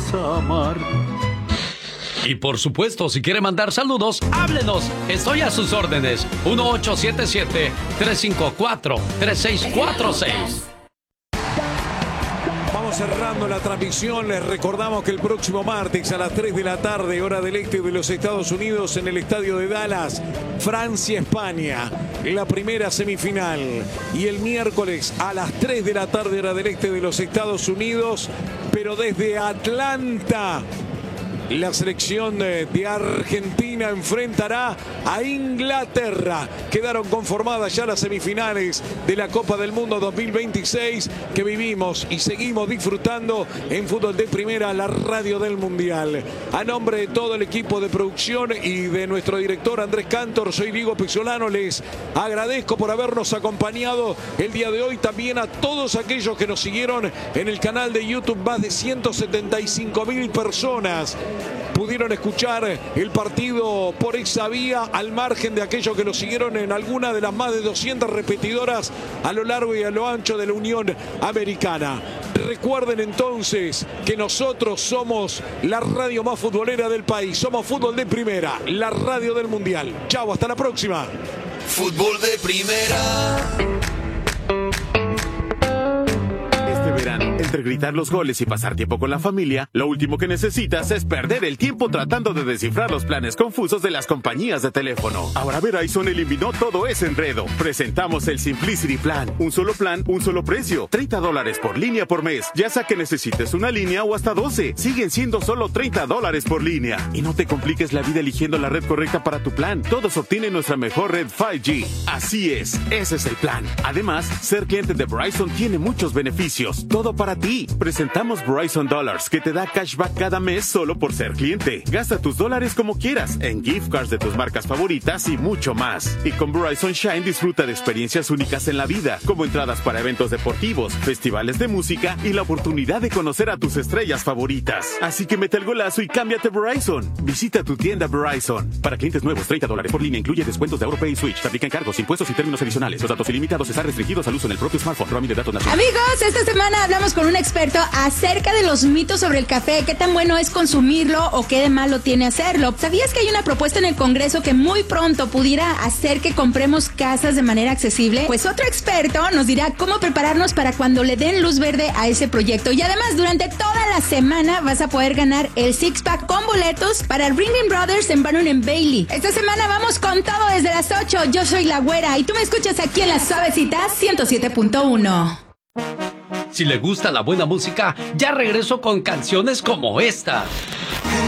vas a amar. Y por supuesto, si quiere mandar saludos, háblenos. Estoy a sus órdenes. 1877-354-3646. Vamos cerrando la transmisión. Les recordamos que el próximo martes a las 3 de la tarde, hora del este de los Estados Unidos, en el estadio de Dallas, Francia-España, la primera semifinal. Y el miércoles a las 3 de la tarde, hora del este de los Estados Unidos, pero desde Atlanta, la selección de Argentina enfrentará a Inglaterra. Quedaron conformadas ya las semifinales de la Copa del Mundo 2026 que vivimos y seguimos disfrutando en Fútbol de Primera, la radio del Mundial. A nombre de todo el equipo de producción y de nuestro director Andrés Cantor, soy Diego Pesolano. Les agradezco por habernos acompañado el día de hoy. También a todos aquellos que nos siguieron en el canal de YouTube, más de 175.000 personas pudieron escuchar el partido por esa vía, al margen de aquellos que lo siguieron en alguna de las más de 200 repetidoras a lo largo y a lo ancho de la Unión Americana. Recuerden entonces que nosotros somos la radio más futbolera del país. Somos Fútbol de Primera, la radio del Mundial. Chau, hasta la próxima. Fútbol de Primera. Verano, entre gritar los goles y pasar tiempo con la familia, lo último que necesitas es perder el tiempo tratando de descifrar los planes confusos de las compañías de teléfono. Ahora Verizon eliminó todo ese enredo. Presentamos el Simplicity Plan. Un solo plan, un solo precio. $30 por línea por mes. Ya sea que necesites una línea o hasta 12. Siguen siendo solo $30 por línea. Y no te compliques la vida eligiendo la red correcta para tu plan. Todos obtienen nuestra mejor red 5G. Así es, ese es el plan. Además, ser cliente de Verizon tiene muchos beneficios. Todo para ti. Presentamos Verizon Dollars, que te da cashback cada mes solo por ser cliente. Gasta tus dólares como quieras, en gift cards de tus marcas favoritas y mucho más. Y con Verizon Shine disfruta de experiencias únicas en la vida, como entradas para eventos deportivos, festivales de música y la oportunidad de conocer a tus estrellas favoritas. Así que mete el golazo y cámbiate Verizon. Visita tu tienda Verizon. Para clientes nuevos, $30 por línea, incluye descuentos de AuroPay y Switch. Se aplican cargos, impuestos y términos adicionales. Los datos ilimitados están restringidos al uso en el propio smartphone. Roaming de datos nacionales. Amigos, esta semana hablamos con un experto acerca de los mitos sobre el café, qué tan bueno es consumirlo o qué de malo tiene hacerlo. ¿Sabías que hay una propuesta en el Congreso que muy pronto pudiera hacer que compremos casas de manera accesible? Pues otro experto nos dirá cómo prepararnos para cuando le den luz verde a ese proyecto. Y además, durante toda la semana vas a poder ganar el Six Pack con boletos para Ringling Brothers en Barnum & Bailey. Esta semana vamos con todo desde las 8. Yo soy La Güera y tú me escuchas aquí en La Suavecita 107.1. Si le gusta la buena música, ya regreso con canciones como esta.